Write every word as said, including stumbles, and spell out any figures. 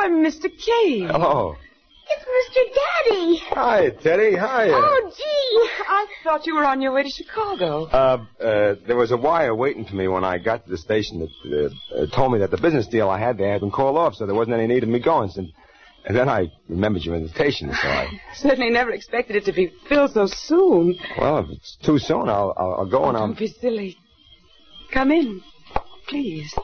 Why, Mister Kane. Hello. It's Mister Daddy. Hi, Teddy. Hi. Oh, gee. I thought you were on your way to Chicago. Uh, uh, there was a wire waiting for me when I got to the station that uh, uh, told me that the business deal I had there had been called off, so there wasn't any need of me going. And, and then I remembered your invitation, so I... Certainly never expected it to be filled so soon. Well, if it's too soon, I'll, I'll, I'll go Oh, and I'll... don't be silly. Come in, please.